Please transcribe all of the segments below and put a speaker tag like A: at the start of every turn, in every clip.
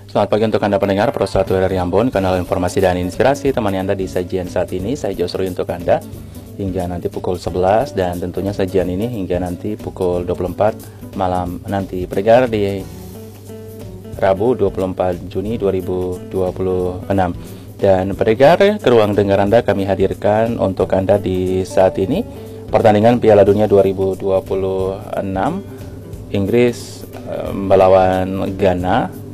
A: Selamat pagi untuk Anda pendengar Pro 1 dari Ambon, kanal informasi dan inspirasi temani Anda di sajian saat ini. Saya Josro untuk Anda hingga nanti pukul 11 dan tentunya sajian ini hingga nanti pukul 24 malam nanti. Pendengar di Rabu 24 Juni 2026. Dan pendengar, ke ruang dengar Anda kami hadirkan untuk Anda di saat ini pertandingan Piala Dunia 2026 Inggris melawan Ghana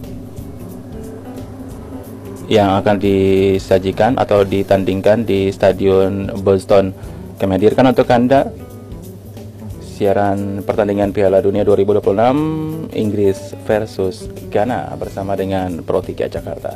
A: yang akan disajikan atau ditandingkan di Stadion Boston. Kami hadirkan untuk Anda siaran pertandingan Piala Dunia 2026 Inggris versus Ghana bersama dengan Pro 3 Jakarta.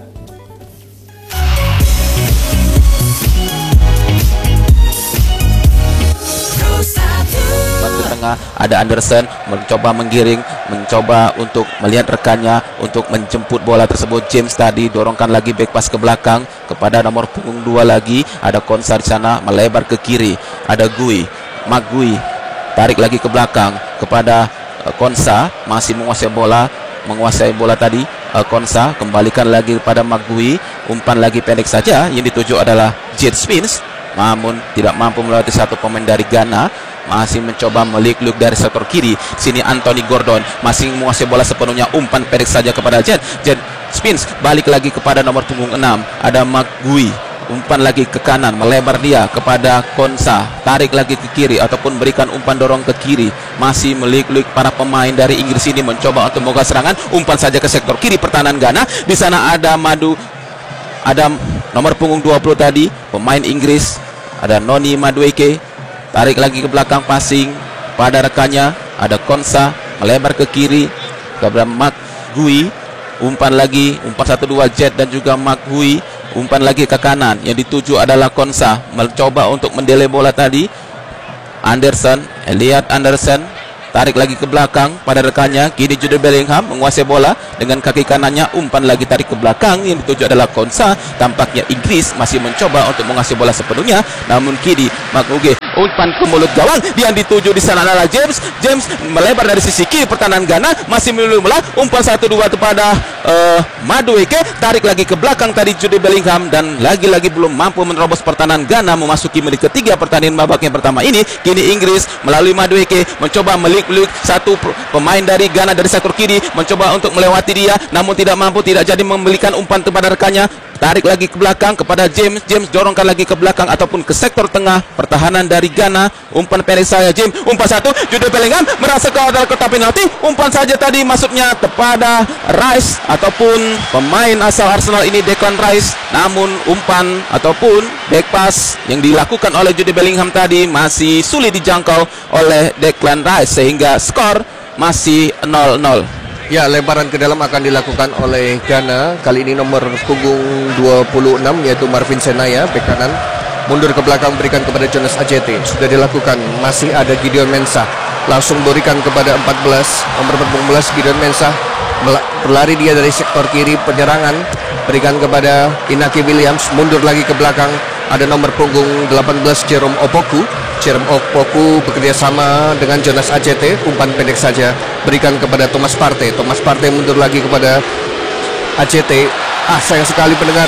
B: Di tengah ada Anderson mencoba menggiring, mencoba untuk melihat rekannya untuk menjemput bola tersebut. James tadi dorongkan lagi back pass ke belakang kepada nomor punggung 2 lagi. Ada Konsa di sana melebar ke kiri. Ada Mark Gui tarik lagi ke belakang kepada Konsa, masih menguasai bola tadi. Konsa kembalikan lagi kepada Mark Gui, umpan lagi pendek saja. Yang dituju adalah Jet Spence, namun tidak mampu melewati satu pemain dari Ghana. Masih mencoba meliuk-liuk dari sektor kiri. Sini Anthony Gordon masih menguasai bola sepenuhnya, umpan pendek saja kepada Jet Spence, balik lagi kepada nomor punggung 6. Ada Mark Gui, umpan lagi ke kanan, melebar dia kepada Konsa, tarik lagi ke kiri ataupun berikan umpan dorong ke kiri. Masih meliuk-liuk para pemain dari Inggris ini mencoba untuk membuka serangan, umpan saja ke sektor kiri pertahanan Ghana. Di sana ada ada nomor punggung 20 tadi, pemain Inggris, ada Noni Madueke, tarik lagi ke belakang, passing pada rekannya. Ada Konsa melebar ke kiri kepada Mark Gui, umpan 1-2 Jet dan juga Mark Gui, umpan lagi ke kanan. Yang dituju adalah Konsa, mencoba untuk mendelay bola tadi. Elliot Anderson tarik lagi ke belakang pada rekannya. Kini Jude Bellingham menguasai bola dengan kaki kanannya, umpan lagi tarik ke belakang. Yang dituju adalah Konsa. Tampaknya Inggris masih mencoba untuk menguasai bola sepenuhnya, namun kini Mark Gui umpan ke mulut gawang. Yang dituju di sana adalah James melebar dari sisi kiri pertahanan Ghana, masih melulu bola, umpan 1-2 kepada Madueke, tarik lagi ke belakang tadi Jude Bellingham, dan lagi-lagi belum mampu menerobos pertahanan Ghana memasuki menit ketiga pertandingan babak yang pertama ini. Kini Inggris melalui Madueke mencoba meliuk-liuk satu pemain dari Ghana dari sektor kiri, mencoba untuk melewati dia, namun tidak mampu, tidak jadi memberikan umpan kepada rekannya. Tarik lagi ke belakang kepada James dorongkan lagi ke belakang ataupun ke sektor tengah pertahanan dari Ghana. Umpan pendek saya James, umpan 1, Jude Bellingham merasa ke arah kotak penalti, umpan saja tadi masuknya kepada Rice ataupun pemain asal Arsenal ini, Declan Rice. Namun umpan ataupun back pass yang dilakukan oleh Jude Bellingham tadi masih sulit dijangkau oleh Declan Rice sehingga skor masih 0-0.
C: Ya, lebaran ke dalam akan dilakukan oleh Ghana. Kali ini nomor punggung 26 yaitu Marvin Senaya, bek kanan. Mundur ke belakang berikan kepada Jonas Ajete. Sudah dilakukan. Masih ada Gideon Mensah. Langsung berikan kepada 14, nomor punggung 14 Gideon Mensah. Berlari dia dari sektor kiri penyerangan. Berikan kepada Inaki Williams. Mundur lagi ke belakang. Ada nomor punggung 18 Jerome Opoku bekerja sama dengan Jonas Ajete, umpan pendek saja berikan kepada Thomas Partey mundur lagi kepada Ajete. Sayang sekali pendengar,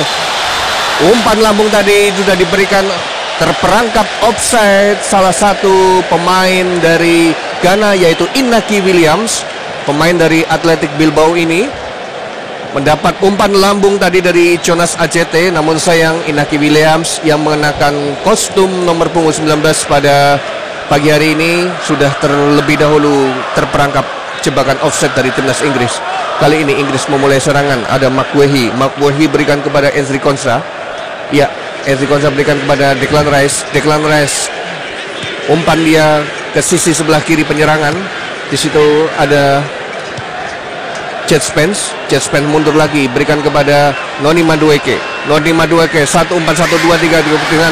C: umpan lambung tadi sudah diberikan, terperangkap offside salah satu pemain dari Ghana yaitu Inaki Williams, pemain dari Athletic Bilbao ini. Mendapat umpan lambung tadi dari Jonas Ajete, namun sayang Inaki Williams yang mengenakan kostum nomor punggung 19 pada pagi hari ini sudah terlebih dahulu terperangkap jebakan offset dari timnas Inggris. Kali ini Inggris memulai serangan. Ada Mark Wehi berikan kepada Ezri Konsa. Ya, Ezri Konsa berikan kepada Declan Rice. Umpan dia ke sisi sebelah kiri penyerangan. Di situ ada Jet Spence mundur lagi berikan kepada Noni Madueke, satu umpan 1-2-3 dengan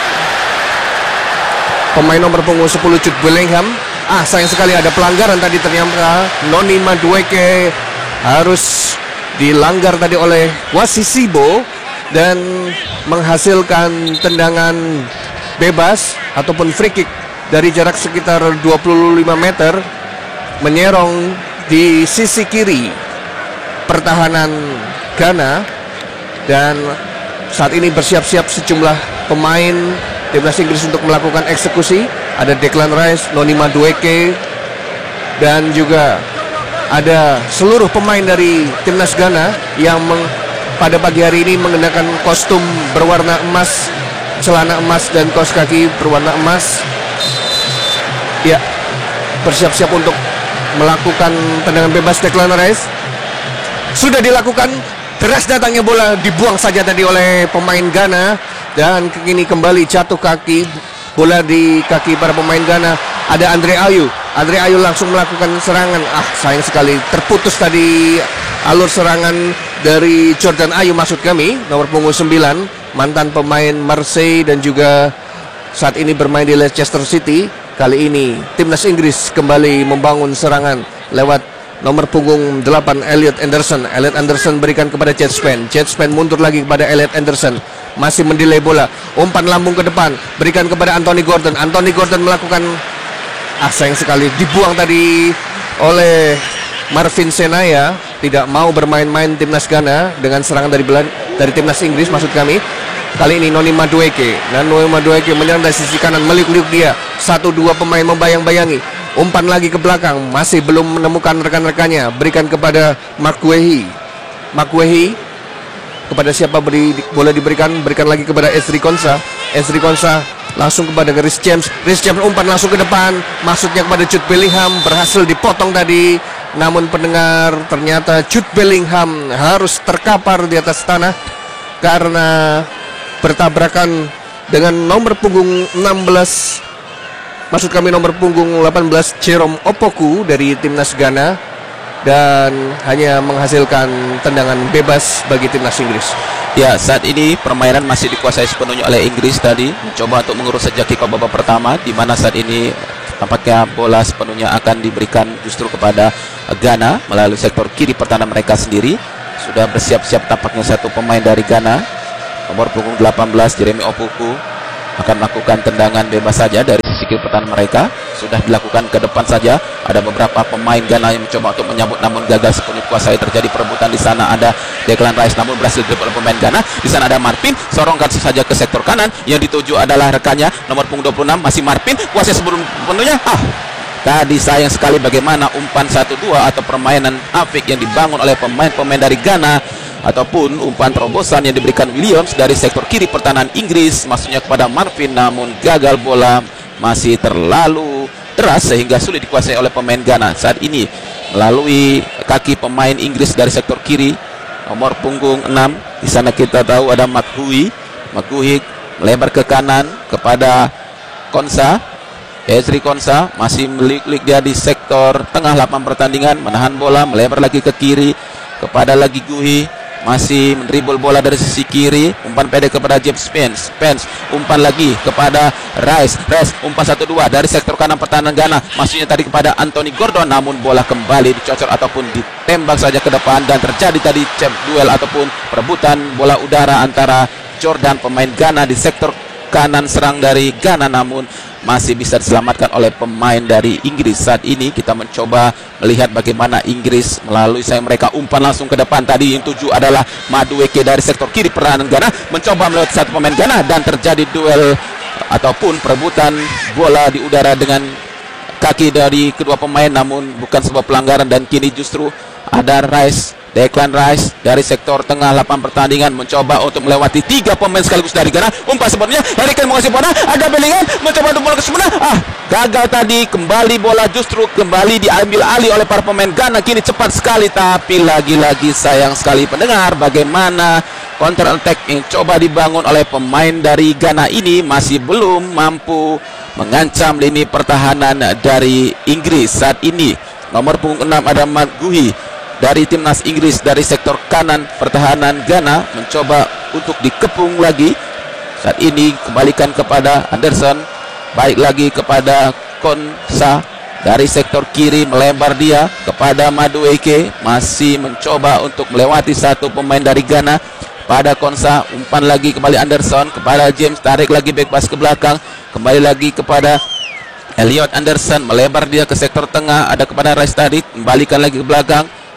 C: pemain nomor punggung 10 Jude Bellingham. Sayang sekali ada pelanggaran tadi, ternyata Noni Madueke harus dilanggar tadi oleh Wasisibo dan menghasilkan tendangan bebas ataupun free kick dari jarak sekitar 25 meter menyerong di sisi kiri. pertahanan Ghana. Dan saat ini bersiap-siap sejumlah pemain timnas Inggris untuk melakukan eksekusi. Ada Declan Rice, Noni Madueke, dan juga ada seluruh pemain dari timnas Ghana yang pada pagi hari ini mengenakan kostum berwarna emas, celana emas dan kaos kaki berwarna emas. Ya, bersiap-siap untuk melakukan tendangan bebas. Declan Rice sudah dilakukan. Deras datangnya bola, dibuang saja tadi oleh pemain Ghana. Dan kini kembali jatuh kaki, bola di kaki para pemain Ghana. Ada Andre Ayew. Andre Ayew langsung melakukan serangan. Sayang sekali terputus tadi alur serangan dari Jordan Ayew, maksud kami, nomor punggung 9, mantan pemain Marseille dan juga saat ini bermain di Leicester City. Kali ini timnas Inggris kembali membangun serangan lewat nomor punggung 8 Elliot Anderson. Elliot Anderson berikan kepada Jet Spence. Jet Spence mundur lagi kepada Elliot Anderson. Masih mendelay bola. Umpan lambung ke depan. Berikan kepada Anthony Gordon. Anthony Gordon melakukan sayang sekali dibuang tadi oleh Marvin Senaya. Tidak mau bermain-main timnas Ghana dengan serangan dari timnas Inggris, maksud kami. Kali ini Noni Madueke. Dan Noni Madueke menyerang dari sisi kanan, meliuk-liuk dia. 1-2 pemain membayang-bayangi. Umpan lagi ke belakang, masih belum menemukan rekan-rekannya. Berikan kepada Mark Guehi. Mark Guehi kepada siapa bola diberikan? Berikan lagi kepada Ezri Konsa. Ezri Konsa langsung kepada Rhys James. Rhys James umpan langsung ke depan, maksudnya kepada Jude Bellingham. Berhasil dipotong tadi. Namun pendengar, ternyata Jude Bellingham harus terkapar di atas tanah karena bertabrakan dengan nomor punggung 16, maksud kami nomor punggung 18, Jerome Opoku dari timnas Ghana, dan hanya menghasilkan tendangan bebas bagi timnas Inggris.
B: Ya, saat ini permainan masih dikuasai sepenuhnya oleh Inggris tadi, mencoba untuk mengurus sejak kick off babak pertama, di mana saat ini tampaknya bola sepenuhnya akan diberikan justru kepada Ghana melalui sektor kiri pertahanan mereka sendiri. Sudah bersiap-siap tampaknya satu pemain dari Ghana, nomor punggung 18 Jeremy Opoku, akan melakukan tendangan bebas saja dari sisi kiri pertahanan mereka. Sudah dilakukan ke depan saja. Ada beberapa pemain Ghana yang mencoba untuk menyambut namun gagal sepenuhnya dikuasai. Terjadi perebutan di sana. Ada Declan Rice namun berhasil didribbel oleh pemain Ghana. Di sana ada Marpin, sorongkan saja ke sektor kanan. Yang dituju adalah rekannya nomor punggung 26 masih Marpin. Kuasai sebelum penuhnya. Tadi sayang sekali bagaimana umpan 1-2 atau permainan apik yang dibangun oleh pemain-pemain dari Ghana, ataupun umpan terobosan yang diberikan Williams dari sektor kiri pertahanan Inggris, maksudnya kepada Marvin, namun gagal. Bola masih terlalu deras sehingga sulit dikuasai oleh pemain Ghana. Saat ini melalui kaki pemain Inggris dari sektor kiri, nomor punggung 6, di sana kita tahu ada Maguhi melebar ke kanan kepada Konsa. Ezri Konsa masih melik-lik dia di sektor tengah lapangan pertandingan, menahan bola, melebar lagi ke kiri kepada lagi Guhi, masih mendribble bola dari sisi kiri, umpan pendek kepada James Spence, umpan lagi kepada Rice, umpan 1-2 dari sektor kanan pertahanan Ghana, maksudnya tadi kepada Anthony Gordon, namun bola kembali dicocor ataupun ditembak saja ke depan, dan terjadi tadi duel ataupun perebutan bola udara antara Jordan, pemain Ghana di sektor kanan serang dari Ghana, namun masih bisa diselamatkan oleh pemain dari Inggris. Saat ini kita mencoba melihat bagaimana Inggris melalui sayang mereka, umpan langsung ke depan. Tadi yang tuju adalah Madueke dari sektor kiri pertahanan Ghana, mencoba melewati satu pemain Ghana, dan terjadi duel ataupun perebutan bola di udara dengan kaki dari kedua pemain, namun bukan sebuah pelanggaran. Dan kini justru ada Declan Rice dari sektor tengah lapangan pertandingan mencoba untuk melewati 3 pemain sekaligus dari Ghana. Umpan sebelumnya Harry Kane mengasih bola, ada Bellingham mencoba untuk bola ke sebelah. Gagal tadi, kembali bola justru kembali diambil alih oleh para pemain Ghana. Kini cepat sekali, tapi lagi-lagi sayang sekali pendengar, bagaimana counter attack yang coba dibangun oleh pemain dari Ghana ini masih belum mampu mengancam lini pertahanan dari Inggris. Saat ini nomor punggung 6 ada Maguhi dari timnas Inggris dari sektor kanan pertahanan Ghana, mencoba untuk dikepung lagi. Saat ini kembalikan kepada Anderson, baik lagi kepada Konsa dari sektor kiri, melebar dia kepada Madueke, masih mencoba untuk melewati satu pemain dari Ghana pada Konsa. Umpan lagi kembali Anderson kepada James, tarik lagi back pass ke belakang, kembali lagi kepada Elliot Anderson, melebar dia ke sektor tengah, ada kepada Rice tadi, kembalikan lagi ke belakang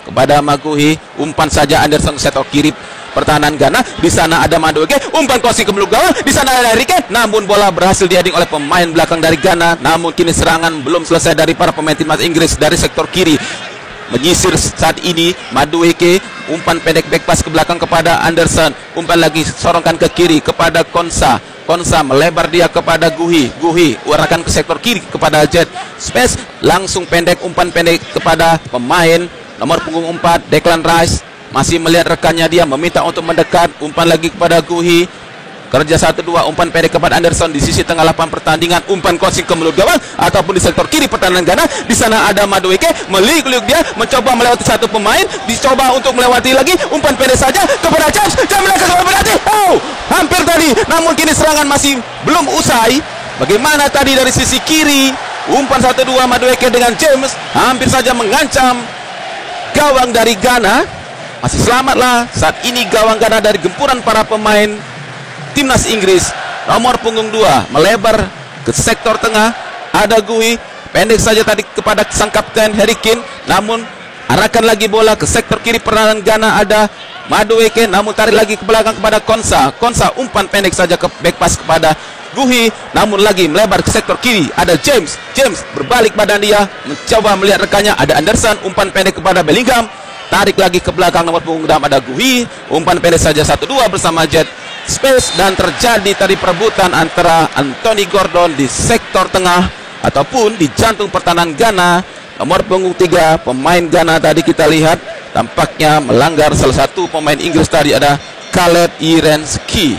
B: kepada Maguhi. Umpan saja Anderson sektor kiri pertahanan Ghana. Di sana ada Madueke, umpan crossing ke belakang gawang. Di sana ada Rike, namun bola berhasil diheading oleh pemain belakang dari Ghana. Namun kini serangan belum selesai dari para pemain timnas Inggris dari sektor kiri. Menyisir saat ini Madueke, umpan pendek back pass ke belakang kepada Anderson. Umpan lagi sorongkan ke kiri kepada Konsa. Konsa melebar dia kepada Guhi. Guhi arahkan ke sektor kiri kepada Jet. Space langsung pendek, umpan pendek kepada pemain nomor punggung 4 Declan Rice. Masih melihat rekannya, dia meminta untuk mendekat. Umpan lagi kepada Guhi. Kerja 1-2, umpan pendek kepada Anderson di sisi tengah lapangan pertandingan. Umpan crossing ke mulut gawang ataupun di sektor kiri pertahanan Ghana. Di sana ada Madueke, meliuk-liuk dia, mencoba melewati satu pemain, dicoba untuk melewati lagi. Umpan pendek saja kepada James. James melakukan penalti. Oh, hampir tadi. Namun kini serangan masih belum usai. Bagaimana tadi dari sisi kiri? Umpan 1-2 Madueke dengan James hampir saja mengancam gawang dari Ghana. Masih selamatlah saat ini gawang Ghana dari gempuran para pemain timnas Inggris. Nomor punggung 2 melebar ke sektor tengah, ada Guhi, pendek saja tadi kepada sang kapten Harry Kane. Namun arahkan lagi bola ke sektor kiri pertahanan Ghana, ada Madueke, namun tarik lagi ke belakang kepada Konsa. Konsa umpan pendek saja ke back pass kepada Guhi, namun lagi melebar ke sektor kiri, ada James. James berbalik badan dia, mencoba melihat rekannya, ada Anderson, umpan pendek kepada Bellingham. Tarik lagi ke belakang nomor punggung 6 ada Guhi, umpan pendek saja 1-2 bersama Jet. Space dan terjadi tadi perebutan antara Anthony Gordon di sektor tengah ataupun di jantung pertahanan Ghana. Nomor punggung 3 pemain Ghana tadi kita lihat tampaknya melanggar salah satu pemain Inggris tadi, ada Caleb Irenski.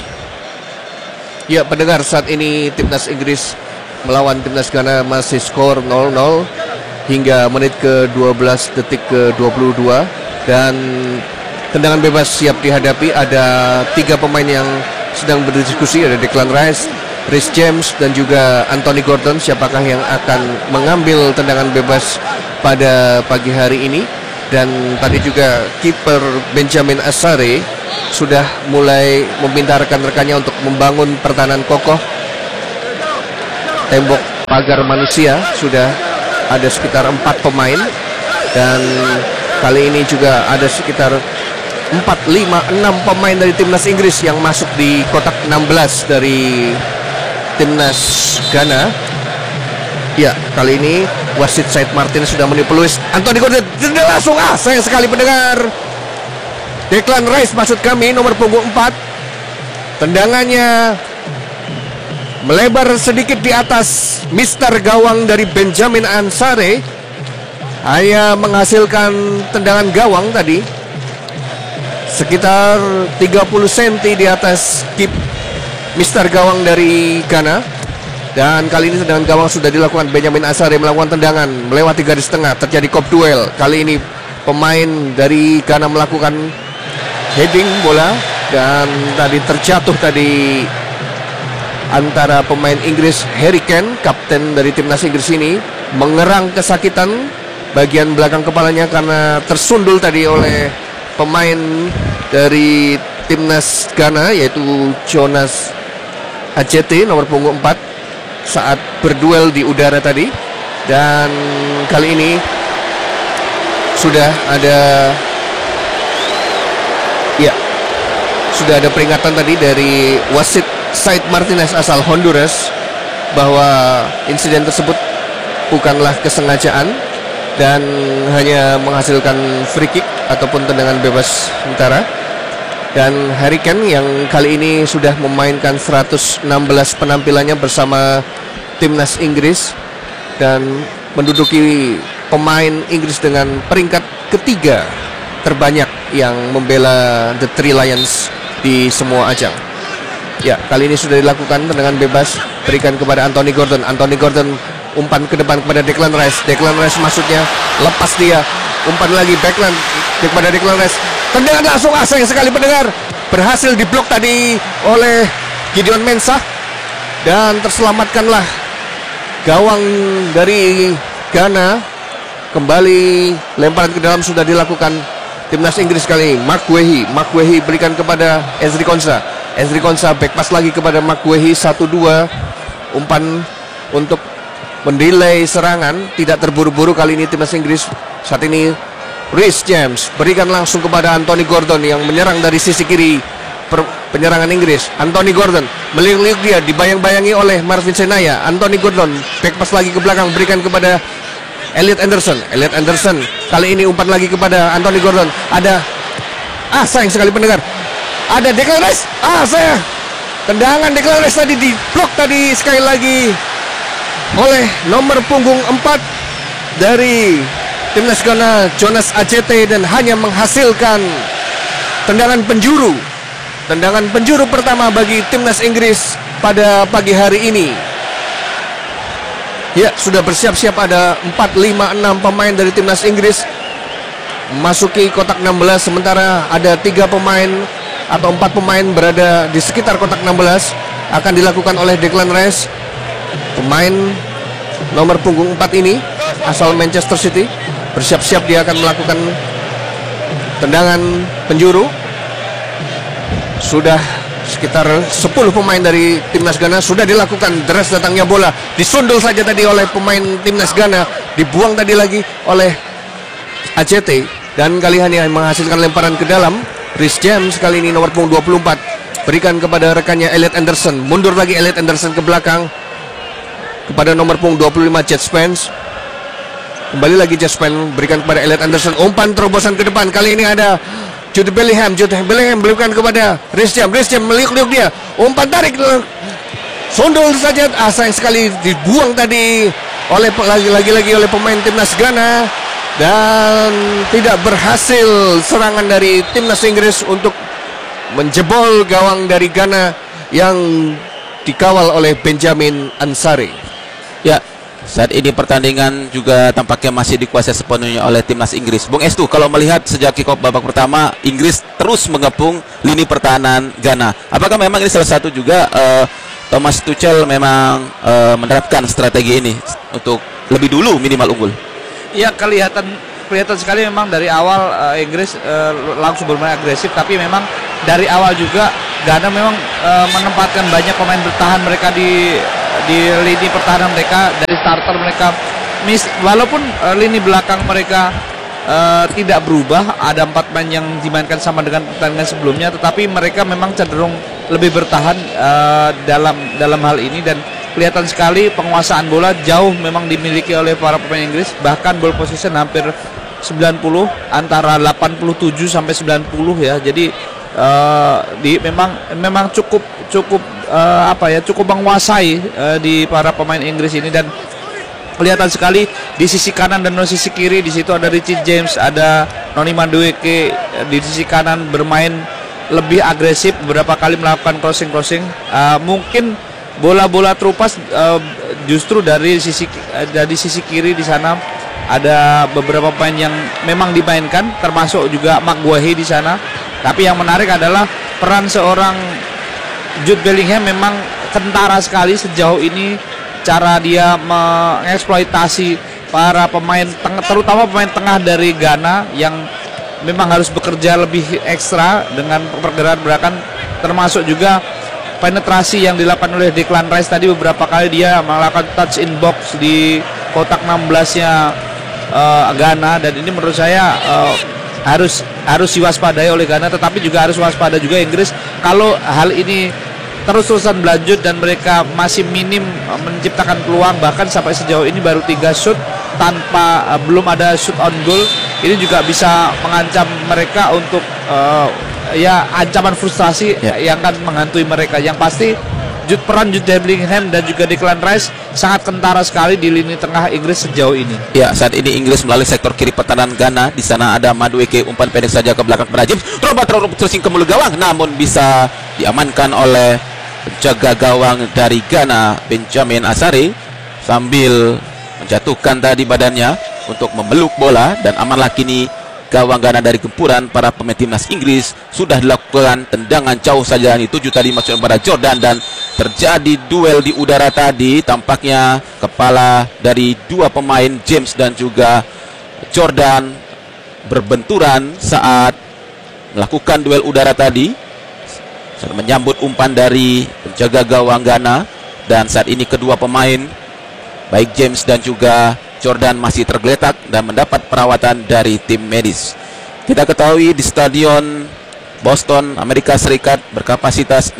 C: Ya, pendengar, saat ini timnas Inggris melawan timnas Ghana masih skor 0-0 hingga menit ke-12 detik ke-22, dan tendangan bebas siap dihadapi. Ada 3 pemain yang sedang berdiskusi, ada Declan Rice, Reece James, dan juga Anthony Gordon. Siapakah yang akan mengambil tendangan bebas pada pagi hari ini? Dan tadi juga kiper Benjamin Asare sudah mulai meminta rekan-rekannya untuk membangun pertahanan kokoh. Tembok pagar manusia sudah ada sekitar 4 pemain, dan kali ini juga ada sekitar 4, 5, 6 pemain dari timnas Inggris yang masuk di kotak 16 dari timnas Ghana. Ya, kali ini wasit Said Martin sudah menipu peluit. Anthony Gordon langsung sayang sekali pendengar. Declan Rice maksud kami, nomor punggung 4. Tendangannya melebar sedikit di atas mister gawang dari Benjamin Ansare. Hanya menghasilkan tendangan gawang tadi sekitar 30 cm di atas kip mister gawang dari Ghana. Dan kali ini tendangan gawang sudah dilakukan. Benjamin Ansare melakukan tendangan melewati garis tengah, terjadi kop duel. Kali ini pemain dari Ghana melakukan heading bola, dan tadi terjatuh tadi antara pemain Inggris. Harry Kane, kapten dari timnas Inggris ini, mengerang kesakitan bagian belakang kepalanya karena tersundul tadi oleh pemain dari timnas Ghana, yaitu Jonas Ajete, nomor punggung 4, saat berduel di udara tadi. Dan kali ini sudah ada peringatan tadi dari wasit Said Martinez asal Honduras bahwa insiden tersebut bukanlah kesengajaan dan hanya menghasilkan free kick ataupun tendangan bebas sementara. Dan Harry Kane yang kali ini sudah memainkan 116 penampilannya bersama timnas Inggris dan menduduki pemain Inggris dengan peringkat ketiga terbanyak yang membela The Three Lions di semua ajang. Ya, kali ini sudah dilakukan tendangan bebas berikan kepada Anthony Gordon. Anthony Gordon umpan ke depan kepada Declan Rice. Declan Rice maksudnya lepas dia. Umpan lagi backland kepada Declan Rice. Tendangan langsung sayang sekali pendengar. Berhasil diblok tadi oleh Gideon Mensah, dan terselamatkanlah gawang dari Ghana. Kembali lemparan ke dalam sudah dilakukan timnas Inggris kali ini. Mark Guehi berikan kepada Ezri Konsa. Ezri Konsa back pass lagi kepada Mark Guehi. 1-2 umpan untuk mendelay serangan. Tidak terburu-buru kali ini timnas Inggris. Saat ini Rhys James berikan langsung kepada Anthony Gordon yang menyerang dari sisi kiri penyerangan Inggris. Anthony Gordon meliuk-liuk dia, dibayang-bayangi oleh Marvin Senaya. Anthony Gordon back pass lagi ke belakang, berikan kepada Elliot Anderson. Elliot Anderson kali ini umpan lagi kepada Anthony Gordon. Ada sayang sekali pendengar, ada Declan Rice. Tendangan Declan Rice tadi diblok tadi sekali lagi oleh nomor punggung 4 dari timnas Ghana, Jonas Ajete, dan hanya menghasilkan tendangan penjuru pertama bagi timnas Inggris pada pagi hari ini. Ya, sudah bersiap-siap ada 4, 5, 6 pemain dari timnas Inggris memasuki kotak 16, sementara ada 3 pemain atau 4 pemain berada di sekitar kotak 16. Akan dilakukan oleh Declan Rice, pemain nomor punggung 4 ini asal Manchester City. Bersiap-siap dia akan melakukan tendangan penjuru. Sudah sekitar 10 pemain dari timnas Ghana sudah dilakukan. Deras datangnya bola, disundul saja tadi oleh pemain timnas Ghana, dibuang tadi lagi oleh ACT, dan kali ini menghasilkan lemparan ke dalam. Rhys James kali ini nomor punggung 24 berikan kepada rekannya Elliot Anderson. Mundur lagi Elliot Anderson ke belakang kepada nomor punggung 25 Jet Spence. Kembali lagi Jet Spence berikan kepada Elliot Anderson. Umpan terobosan ke depan, kali ini ada Jude Bellingham berikan kepada Rhys James. Rhys James meliuk-liuk dia, umpan tarik, sundul saja. Sayang sekali dibuang tadi oleh lagi-lagi oleh pemain timnas Ghana, dan tidak berhasil serangan dari timnas Inggris untuk menjebol gawang dari Ghana yang dikawal oleh Benjamin Ansari.
B: Ya, saat ini pertandingan juga tampaknya masih dikuasai sepenuhnya oleh timnas Inggris. Bung Estu, kalau melihat sejak kick off babak pertama, Inggris terus mengepung lini pertahanan Ghana. Apakah memang ini salah satu juga Thomas Tuchel memang menerapkan strategi ini untuk lebih dulu minimal unggul?
D: Ya, kelihatan sekali memang dari awal Inggris langsung bermain agresif, tapi memang dari awal juga Ghana memang menempatkan banyak pemain bertahan mereka di lini pertahanan mereka. Dari starter mereka walaupun lini belakang mereka tidak berubah, ada 4 pemain yang dimainkan sama dengan pertandingan sebelumnya, tetapi mereka memang cenderung lebih bertahan dalam hal ini, dan kelihatan sekali penguasaan bola jauh memang dimiliki oleh para pemain Inggris. Bahkan ball possession hampir 90, antara 87 sampai 90 ya. Jadi memang cukup menguasai di para pemain Inggris ini, dan kelihatan sekali di sisi kanan dan sisi kiri. Di situ ada Richie James, ada Noni Madueke di sisi kanan bermain lebih agresif, beberapa kali melakukan crossing. Mungkin bola-bola terupas justru dari sisi kiri. Di sana ada beberapa pemain yang memang dimainkan, termasuk juga Maguire di sana. Tapi yang menarik adalah peran seorang Jude Bellingham. Memang kentara sekali sejauh ini cara dia mengeksploitasi para pemain terutama pemain tengah dari Ghana yang memang harus bekerja lebih ekstra dengan pergerakan, termasuk juga penetrasi yang dilakukan oleh Declan Rice tadi. Beberapa kali dia melakukan touch in box di kotak 16-nya Ghana, dan ini menurut saya harus diwaspadai oleh Ghana, tetapi juga harus waspada juga Inggris kalau hal ini terus-terusan berlanjut dan mereka masih minim menciptakan peluang. Bahkan sampai sejauh ini baru 3 shoot belum ada shoot on goal. Ini juga bisa mengancam mereka untuk ancaman frustrasi yang akan menghantui mereka. Yang pasti peran Jude Bellingham dan juga Declan Rice sangat kentara sekali di lini tengah Inggris sejauh ini. Ya, saat ini Inggris melalui sektor kiri pertahanan Ghana. Di sana ada Madueke, umpan pendek saja ke belakang kepada James. Tersing ke mulut gawang, namun bisa diamankan oleh penjaga gawang dari Ghana, Benjamin Asare, sambil menjatuhkan tadi badannya untuk memeluk bola, dan amanlah kini gawang Ghana dari gempuran para pemain timnas Inggris. Sudah dilakukan tendangan jauh saja, ini 7 tadi masuk kepada Jordan, dan terjadi duel di udara tadi. Tampaknya kepala dari 2 pemain James dan juga Jordan berbenturan saat melakukan duel udara tadi, saat menyambut umpan dari penjaga gawang Ghana. Dan saat ini kedua pemain baik James dan juga
B: Jordan masih tergeletak dan mendapat perawatan dari tim medis. Kita ketahui di Stadion Boston, Amerika Serikat berkapasitas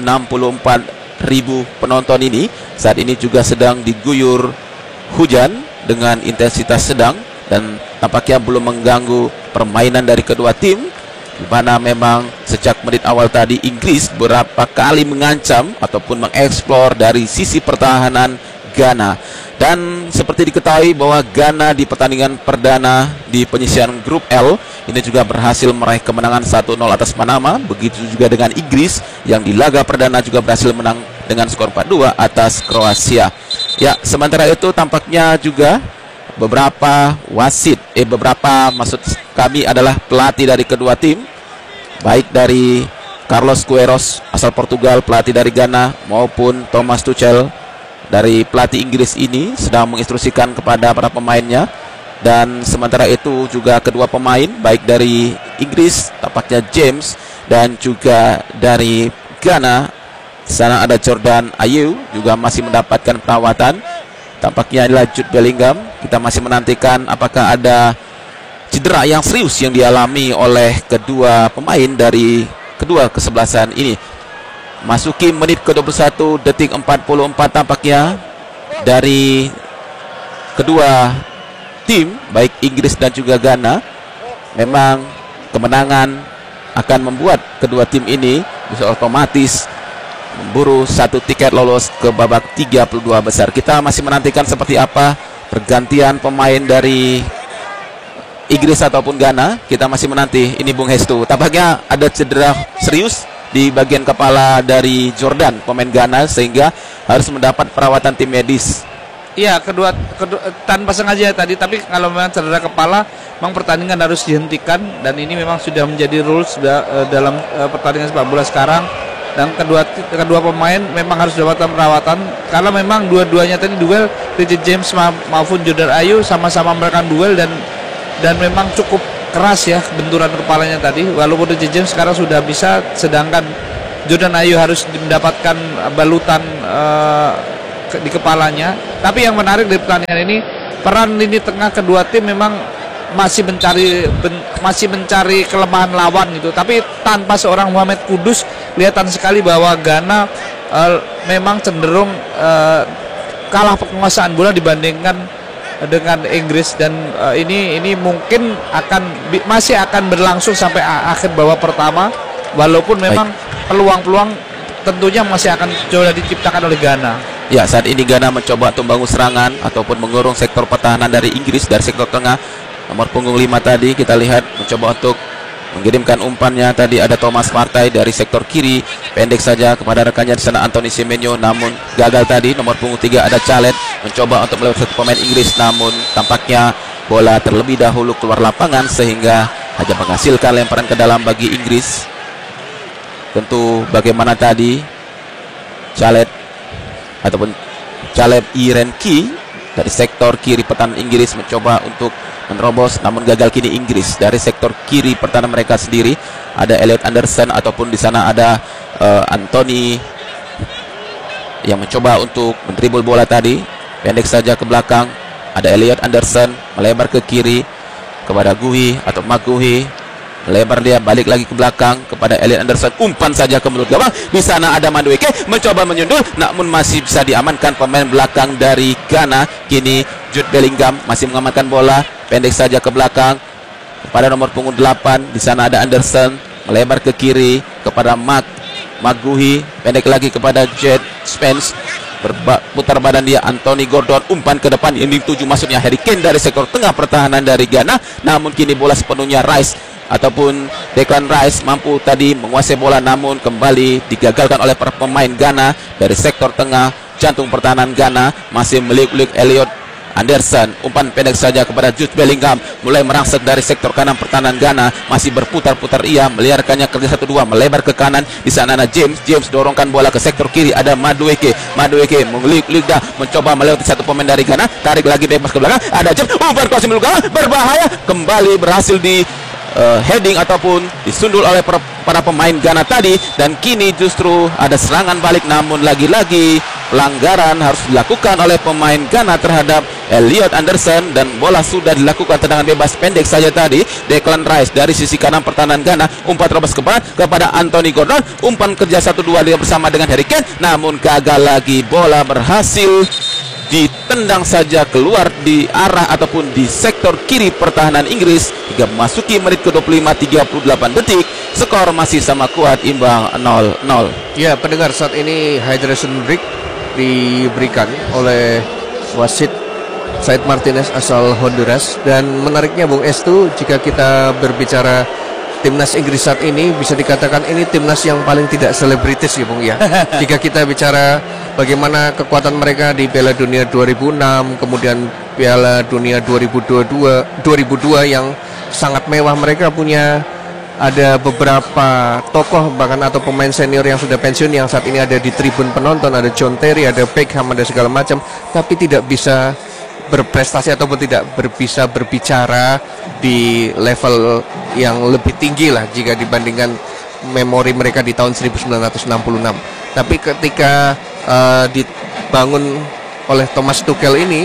B: 64.000 penonton ini saat ini juga sedang diguyur hujan dengan intensitas sedang dan tampaknya belum mengganggu permainan dari kedua tim, di mana memang sejak menit awal tadi Inggris beberapa kali mengancam ataupun mengeksplor dari sisi pertahanan Ghana. Dan seperti diketahui bahwa Ghana di pertandingan perdana di penyisian grup L ini juga berhasil meraih kemenangan 1-0 atas Panama. Begitu juga dengan Inggris yang di laga perdana juga berhasil menang dengan skor 4-2 atas Kroasia. Ya, sementara itu tampaknya juga beberapa wasit, maksud kami adalah pelatih dari kedua tim, baik dari Carlos Queiroz asal Portugal, pelatih dari Ghana, maupun Thomas Tuchel dari pelatih Inggris ini sedang menginstruksikan kepada para pemainnya. Dan sementara itu juga kedua pemain baik dari Inggris tampaknya James dan juga dari Ghana sana ada Jordan Ayew juga masih mendapatkan perawatan. Tampaknya adalah Jude Bellingham. Kita masih menantikan apakah ada cedera yang serius yang dialami oleh kedua pemain dari kedua kesebelasan ini. Masuki menit ke-21 detik 44 tampaknya dari kedua tim baik Inggris dan juga Ghana. Memang kemenangan akan membuat kedua tim ini bisa otomatis memburu satu tiket lolos ke babak 32 besar. Kita masih menantikan seperti apa pergantian pemain dari Inggris ataupun Ghana. Kita masih menanti. Ini Bung Hestu, tampaknya ada cedera serius di bagian kepala dari Jordan pemain Ghana sehingga harus mendapat perawatan tim medis.
D: Iya, kedua tanpa sengaja tadi, tapi kalau memang cedera kepala memang pertandingan harus dihentikan dan ini memang sudah menjadi rules dalam pertandingan sepak bola sekarang. Dan kedua pemain memang harus mendapatkan perawatan karena memang dua-duanya tadi duel, Richard James maupun Jordan Ayew sama-sama memberikan duel dan memang cukup keras ya benturan kepalanya tadi. Walaupun Richard James sekarang sudah bisa, sedangkan Jordan Ayew harus mendapatkan balutan di kepalanya. Tapi yang menarik dari pertandingan ini, peran lini tengah kedua tim memang masih mencari kelemahan lawan gitu. Tapi tanpa seorang Mohamed Kudus, kelihatan sekali bahwa Ghana memang cenderung kalah penguasaan bola dibandingkan dengan Inggris. Dan ini mungkin masih akan berlangsung sampai akhir babak pertama, walaupun memang peluang-peluang tentunya masih akan coba diciptakan oleh Ghana.
B: Ya, saat ini Ghana mencoba untuk membangun serangan ataupun mengurung sektor pertahanan dari Inggris dari sektor tengah. Nomor punggung 5 tadi kita lihat mencoba untuk mengirimkan umpannya. Tadi ada Thomas Partey dari sektor kiri, pendek saja kepada rekannya di sana Anthony Semenyo, namun gagal tadi. Nomor punggung 3 ada Chalet mencoba untuk melewati satu pemain Inggris, namun tampaknya bola terlebih dahulu keluar lapangan sehingga hanya menghasilkan lemparan ke dalam bagi Inggris. Tentu bagaimana tadi Chalet ataupun Caleb Irenki dari sektor kiri pertahanan Inggris mencoba untuk menerobos, namun gagal. Kini Inggris dari sektor kiri pertahanan mereka sendiri ada Elliot Anderson ataupun di sana ada Anthony yang mencoba untuk mendribble bola tadi, pendek saja ke belakang. Ada Elliot Anderson melebar ke kiri kepada Guhi atau Maguhi, melebar dia balik lagi ke belakang kepada Elliot Anderson, umpan saja ke mulut gawang. Di sana ada Madueke mencoba menyundul, namun masih bisa diamankan pemain belakang dari Ghana. Kini Jude Bellingham masih mengamankan bola, pendek saja ke belakang kepada nomor punggung 8. Di sana ada Anderson melebar ke kiri kepada Maguhi, pendek lagi kepada Jed Spence, berputar badan dia Anthony Gordon, umpan ke depan yang dituju masuknya Harry Kane dari sektor tengah pertahanan dari Ghana. Namun kini bola sepenuhnya Rice ataupun Declan Rice mampu tadi menguasai bola, namun kembali digagalkan oleh para pemain Ghana dari sektor tengah jantung pertahanan Ghana. Masih meliuk-liuk Elliot Anderson, umpan pendek saja kepada Jude Bellingham, mulai merangsek dari sektor kanan pertahanan Ghana, masih berputar-putar ia meliarkannya kerja 1-2 melebar ke kanan. Di sana ada James dorongkan bola ke sektor kiri, ada Madueke meliuk-liuk dah mencoba melewati satu pemain dari Ghana, tarik lagi bebas ke belakang, ada James, umpan cross belakang berbahaya, kembali berhasil di heading ataupun disundul oleh para pemain Ghana tadi. Dan kini justru ada serangan balik, namun lagi-lagi pelanggaran harus dilakukan oleh pemain Ghana terhadap Elliot Anderson, dan bola sudah dilakukan tendangan bebas pendek saja tadi. Declan Rice dari sisi kanan pertahanan Ghana, umpan terobos kepada Anthony Gordon, umpan kerja 1-2 dia bersama dengan Harry Kane, namun gagal lagi. Bola berhasil ditendang saja keluar di arah ataupun di sektor kiri pertahanan Inggris hingga memasuki menit ke-25, 38 detik. Skor masih sama kuat, imbang 0-0.
C: Ya, pendengar, saat ini hydration break diberikan oleh wasit Said Martinez asal Honduras. Dan menariknya Bung Estu, jika kita berbicara timnas Inggris saat ini, bisa dikatakan ini timnas yang paling tidak selebritis ya Bung ya. Jika kita bicara bagaimana kekuatan mereka di Piala Dunia 2006, kemudian Piala Dunia 2002 yang sangat mewah, mereka punya ada beberapa tokoh bahkan atau pemain senior yang sudah pensiun yang saat ini ada di tribun penonton, ada John Terry, ada Beckham, ada segala macam, tapi tidak bisa berprestasi ataupun tidak bisa berbicara di level yang lebih tinggi lah jika dibandingkan memori mereka di tahun 1966. Tapi ketika dibangun oleh Thomas Tuchel ini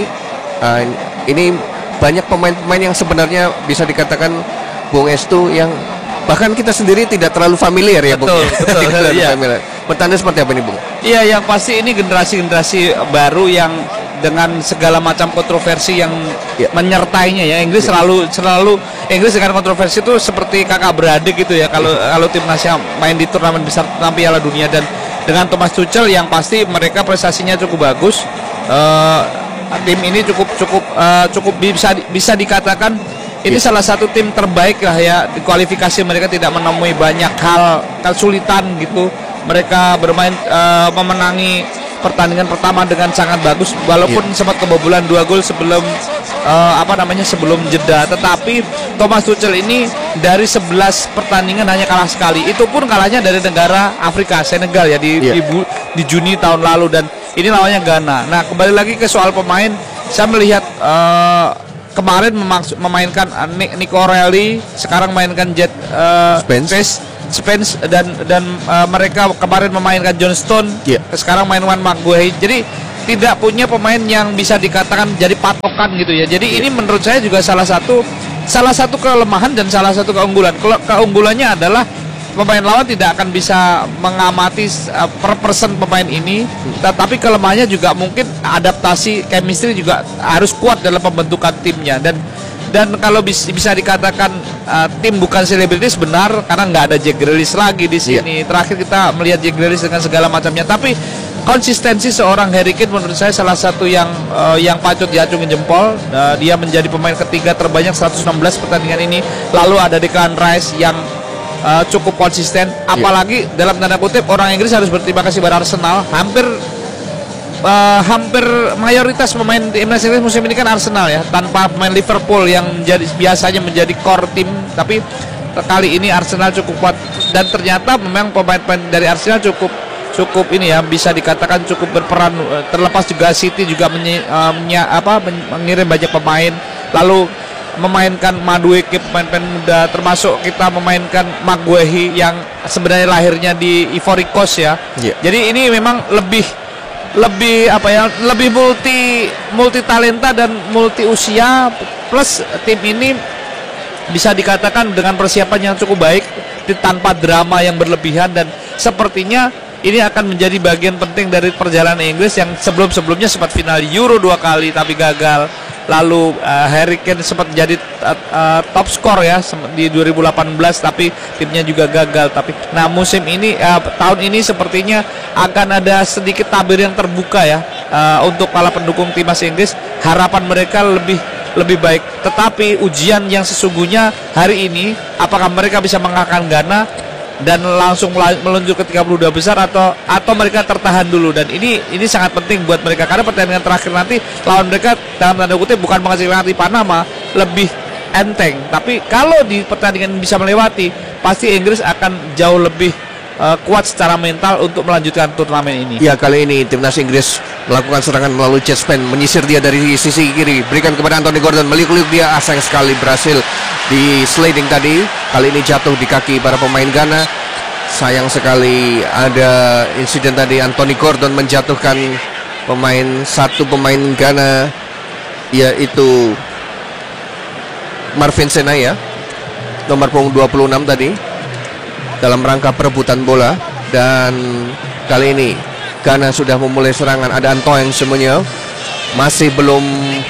C: banyak pemain-pemain yang sebenarnya bisa dikatakan Bung Estu yang bahkan kita sendiri tidak terlalu familiar ya Bung.
D: Betul. Iya.
C: Menurut Anda seperti apa nih Bung?
D: Iya, yang pasti ini generasi baru yang dengan segala macam kontroversi yang menyertainya ya. Inggris selalu Inggris dengan kontroversi itu seperti kakak beradik gitu ya. Kalau timnasnya main di turnamen besar Piala Dunia, dan dengan Thomas Tuchel yang pasti mereka prestasinya cukup bagus. Tim ini cukup bisa dikatakan ini salah satu tim terbaik lah ya. Di kualifikasi mereka tidak menemui banyak hal kesulitan gitu. Mereka bermain memenangi pertandingan pertama dengan sangat bagus, walaupun sempat kebobolan 2 gol sebelum sebelum jeda. Tetapi Thomas Tuchel ini dari 11 pertandingan hanya kalah sekali. Itu pun kalahnya dari negara Afrika, Senegal ya di Juni tahun lalu, dan ini lawannya Ghana. Nah, kembali lagi ke soal pemain, saya melihat kemarin memainkan Nico Reilly, sekarang mainkan Spence dan mereka kemarin memainkan John Stone, sekarang mainkan Maguire. Jadi tidak punya pemain yang bisa dikatakan jadi patokan gitu ya. Jadi ini menurut saya juga salah satu kelemahan dan salah satu keunggulan. Keunggulannya adalah pemain lawan tidak akan bisa mengamati per person pemain ini, tetapi kelemahannya juga mungkin adaptasi chemistry juga harus kuat dalam pembentukan timnya. Dan kalau bisa dikatakan tim bukan selebritis, benar, karena nggak ada Jack Grealish lagi di sini. Terakhir kita melihat Jack Grealish dengan segala macamnya, tapi konsistensi seorang Harry Kane menurut saya salah satu yang patut diacungi jempol. Dia menjadi pemain ketiga terbanyak 116 pertandingan ini. Lalu ada Declan Rice yang cukup konsisten, apalagi dalam tanda kutip orang Inggris harus berterima kasih pada Arsenal. Hampir mayoritas pemain timnas Inggris musim ini kan Arsenal ya, tanpa pemain Liverpool yang biasanya menjadi core tim, tapi kali ini Arsenal cukup kuat, dan ternyata memang pemain-pemain dari Arsenal cukup ini ya, bisa dikatakan cukup berperan. Terlepas juga City juga mengirim banyak pemain, lalu memainkan Madueke, pemain-pemain muda, termasuk kita memainkan Maguire yang sebenarnya lahirnya di Ivory Coast ya. Jadi ini memang lebih multi talenta dan multi usia, plus tim ini bisa dikatakan dengan persiapan yang cukup baik tanpa drama yang berlebihan, dan sepertinya ini akan menjadi bagian penting dari perjalanan Inggris yang sebelumnya sempat final Euro 2 kali tapi gagal. Lalu Harry Kane sempat jadi top skor ya di 2018, tapi timnya juga gagal. Nah musim ini tahun ini sepertinya akan ada sedikit tabir yang terbuka ya untuk para pendukung timnas Inggris. Harapan mereka lebih baik. Tetapi ujian yang sesungguhnya hari ini, apakah mereka bisa mengalahkan Ghana dan langsung meluncur ke 32 besar atau mereka tertahan dulu. Dan ini sangat penting buat mereka, karena pertandingan terakhir nanti lawan mereka dalam tanda kutip bukan menghasilkan di Panama, lebih enteng. Tapi kalau di pertandingan bisa melewati, pasti Inggris akan jauh lebih kuat secara mental untuk melanjutkan turnamen ini.
C: Ya, kali ini timnas Inggris melakukan serangan melalui Jet Spence, menyisir dia dari sisi kiri, berikan kepada Anthony Gordon, meliuk-liuk dia, sayang sekali berhasil di sliding tadi. Kali ini jatuh di kaki para pemain Ghana. Sayang sekali ada insiden tadi, Anthony Gordon menjatuhkan satu pemain Ghana, yaitu Marvin Senaya, nomor punggung 26 tadi, dalam rangka perebutan bola. Dan kali ini Ghana sudah memulai serangan. Ada Antoine Semenyo, masih belum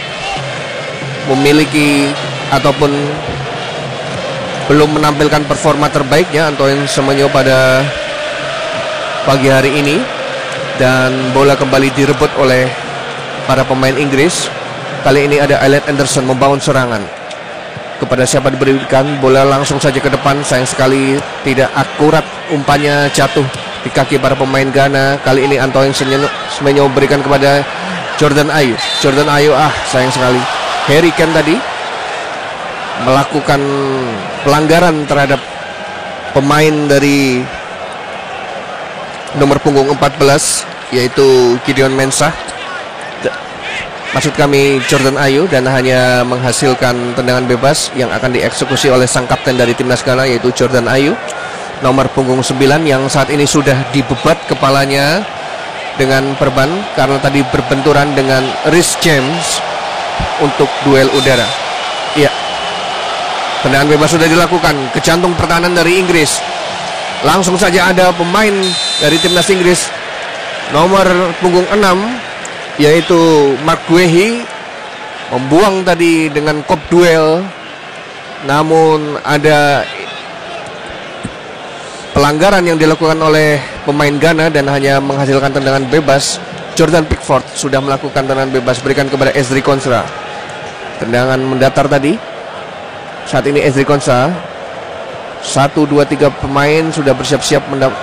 C: memiliki ataupun belum menampilkan performa terbaiknya Antoine Semenyo pada pagi hari ini. Dan bola kembali direbut oleh para pemain Inggris. Kali ini ada Elliot Anderson membangun serangan. Kepada siapa diberikan, bola langsung saja ke depan. Sayang sekali tidak akurat, umpannya jatuh di kaki para pemain Ghana. Kali ini Antoine Semenyo berikan kepada Jordan Ayew. Jordan Ayew, sayang sekali. Harry Kane tadi melakukan pelanggaran terhadap pemain dari nomor punggung 14, yaitu Gideon Mensah, maksud kami Jordan Ayew, dan hanya menghasilkan tendangan bebas yang akan dieksekusi oleh sang kapten dari timnas Ghana, yaitu Jordan Ayew, nomor punggung 9, yang saat ini sudah dibebat kepalanya dengan perban karena tadi berbenturan dengan Rhys James untuk duel udara. Iya, tendangan bebas sudah dilakukan ke jantung pertahanan dari Inggris. Langsung saja ada pemain dari timnas Inggris nomor punggung 6, yaitu Mark Guehi, membuang tadi dengan kop duel. Namun ada pelanggaran yang dilakukan oleh pemain Ghana dan hanya menghasilkan tendangan bebas. Jordan Pickford sudah melakukan tendangan bebas, berikan kepada Ezri Konsa. Tendangan mendatar tadi. Saat ini Ezri Konsa, 1, 2, 3 pemain sudah bersiap-siap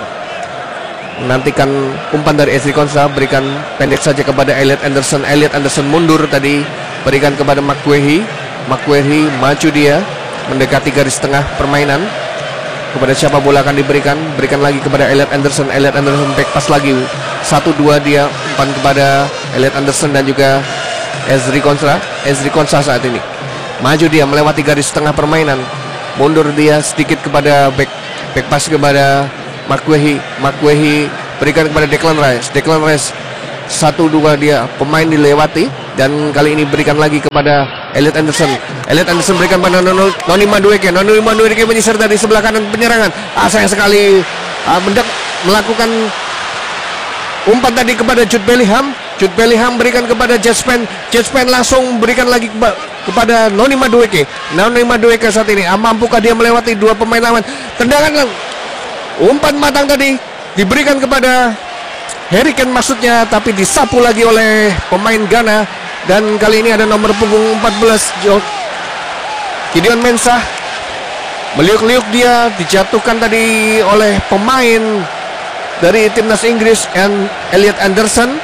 C: menantikan umpan dari Ezri Konsa. Berikan pendek saja kepada Elliot Anderson. Elliot Anderson mundur tadi, berikan kepada Mark Guehi. Mark Guehi maju, dia mendekati garis tengah permainan. Kepada siapa bola akan diberikan? Berikan lagi kepada Elliot Anderson. Elliot Anderson back pass lagi, 1, 2, dia umpan kepada Elliot Anderson dan juga Ezri Konsa. Ezri Konsa saat ini maju, dia melewati garis tengah permainan. Mundur dia sedikit kepada back pass kepada Mark Guehi. Mark Guehi berikan kepada Declan Rice. Declan Rice, 1, 2, dia pemain dilewati. Dan kali ini berikan lagi kepada Elliot Anderson. Elliot Anderson berikan pada Noni Madueke. Noni Madueke menyisir dari sebelah kanan penyerangan. Sayang sekali melakukan umpan tadi kepada Jude Bellingham. Jude Bellingham berikan kepada Jespen. Jespen langsung berikan lagi kepada Noni Madueke. Noni Madueke saat ini mampukah dia melewati dua pemain lawan? Tendangan umpan matang tadi diberikan kepada Harry Kane maksudnya, tapi disapu lagi oleh pemain Ghana. Dan kali ini ada nomor punggung 14, Gideon Mensah. Meliuk-liuk dia, dijatuhkan tadi oleh pemain dari timnas Inggris, Elliot Anderson,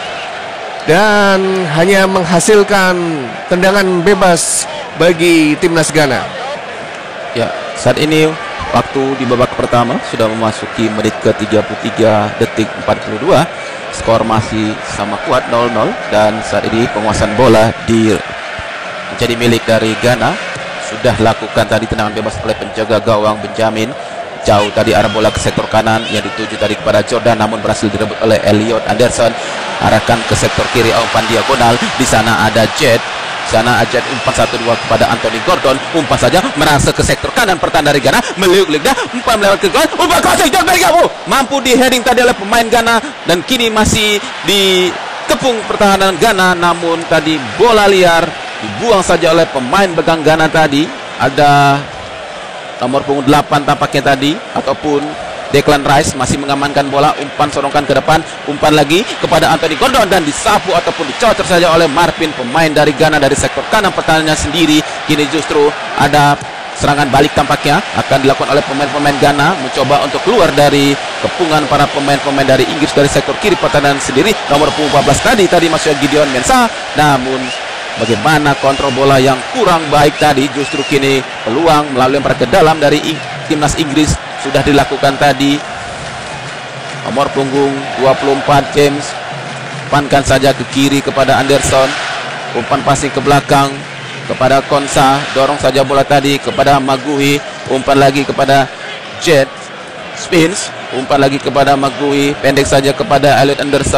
C: dan hanya menghasilkan tendangan bebas bagi timnas Ghana.
B: Ya, saat ini waktu di babak pertama sudah memasuki menit ke-33 detik 42. Skor masih sama kuat 0-0, dan saat ini penguasaan bola menjadi milik dari Ghana. Sudah lakukan tadi tendangan bebas oleh penjaga gawang Benjamin. Jauh tadi arah bola ke sektor kanan yang dituju tadi kepada Jordan, namun berhasil direbut oleh Elliot Anderson. Arahkan ke sektor kiri, umpan diagonal. Di sana ada Jet. Sana Jet umpan 1-2 kepada Anthony Gordon. Umpan saja merasa ke sektor kanan pertahanan dari Ghana. Meliuk-liuk dah, umpan melewat ke gol. Umpan kosong John Bellingham. Mampu di heading tadi oleh pemain Ghana, dan kini masih dikepung pertahanan Ghana. Namun tadi bola liar dibuang saja oleh pemain pegang Ghana tadi. Ada nomor punggung 8 tampaknya tadi, ataupun Declan Rice masih mengamankan bola. Umpan sorongkan ke depan, umpan lagi kepada Anthony Gordon, dan disapu ataupun dicocor saja oleh Marvin, pemain dari Ghana dari sektor kanan pertahanannya sendiri. Kini justru ada serangan balik tampaknya akan dilakukan oleh pemain-pemain Ghana, mencoba untuk keluar dari kepungan para pemain-pemain dari Inggris dari sektor kiri pertahanan sendiri. Nomor punggung 14 tadi masuk Gideon Mensah, namun bagaimana kontrol bola yang kurang baik tadi. Justru kini peluang melalui yang ke dalam dari timnas Inggris sudah dilakukan tadi. Nomor punggung 24 James, umpankan saja ke kiri kepada Anderson. Umpan passing ke belakang kepada Konsa, dorong saja bola tadi kepada Maguhi. Umpan lagi kepada Jet Spins, umpan lagi kepada Maguhi, pendek saja kepada Elliot Anderson.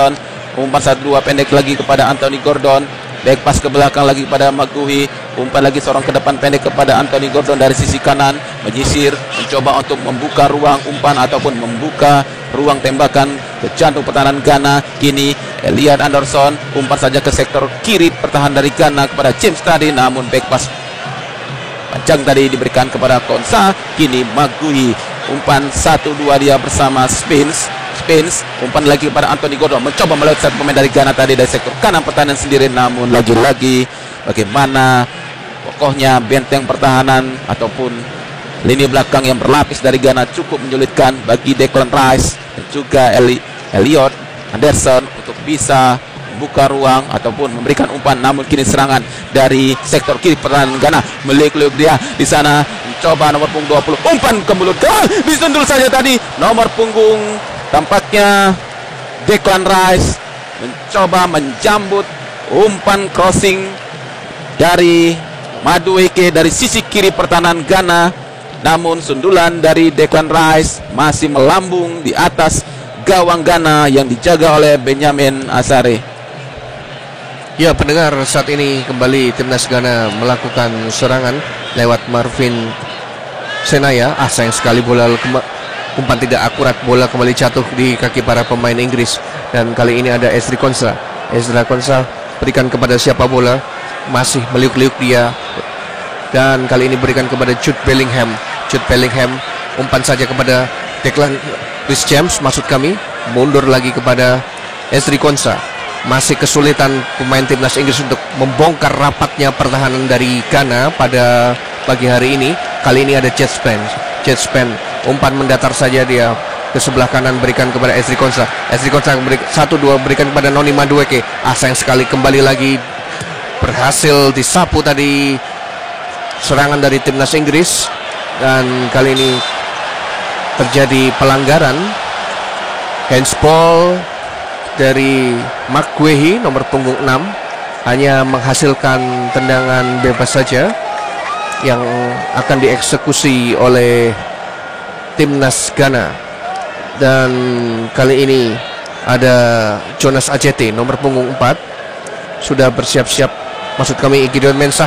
B: Umpan 1-2 pendek lagi kepada Anthony Gordon. Back pass ke belakang lagi kepada Maguhi. Umpan lagi seorang ke depan pendek kepada Anthony Gordon dari sisi kanan. Menyisir, mencoba untuk membuka ruang umpan ataupun membuka ruang tembakan ke jantung pertahanan Ghana. Kini Elliot Anderson umpan saja ke sektor kiri pertahanan dari Ghana kepada James tadi, namun back pass panjang tadi diberikan kepada Konsa. Kini Maguhi umpan 1-2 dia bersama Spence. Umpan lagi kepada Anthony Gordon, mencoba melewati satu pemain dari Ghana tadi dari sektor kanan pertahanan sendiri, namun lagi-lagi bagaimana pokoknya benteng pertahanan ataupun lini belakang yang berlapis dari Ghana cukup menyulitkan bagi Declan Rice dan juga Elliot Anderson untuk bisa membuka ruang ataupun memberikan umpan. Namun kini serangan dari sektor kiri pertahanan Ghana, meliuk-liuk dia di sana, mencoba nomor punggung 20, umpan ke mulut gawang, disundul saja tadi nomor punggung. Tampaknya Declan Rice mencoba menjambut umpan crossing dari Madueke dari sisi kiri pertahanan Ghana, namun sundulan dari Declan Rice masih melambung di atas gawang Ghana yang dijaga oleh Benjamin Asare.
C: Ya, pendengar, saat ini kembali timnas Ghana melakukan serangan lewat Marvin Senaya. Sayang sekali bola umpan tidak akurat, bola kembali jatuh di kaki para pemain Inggris. Dan kali ini ada Ezri Konsa berikan kepada siapa bola, masih meliuk-liuk dia, dan kali ini berikan kepada Jude Bellingham, umpan saja kepada Declan Rhys James, maksud kami, mundur lagi kepada Ezri Konsa. Masih kesulitan pemain timnas Inggris untuk membongkar rapatnya pertahanan dari Ghana pada pagi hari ini. Kali ini ada Jet Spence, umpan mendatar saja dia ke sebelah kanan, berikan kepada Ezri Konsa 1-2 berikan kepada Noni Madueke. Sayang sekali, kembali lagi berhasil disapu tadi serangan dari timnas Inggris, dan kali ini terjadi pelanggaran handsball dari Maguhi nomor punggung 6, hanya menghasilkan tendangan bebas saja yang akan dieksekusi oleh timnas Ghana. Dan kali ini ada Jonas Ajete nomor punggung 4 sudah bersiap-siap, maksud kami Gideon Mensah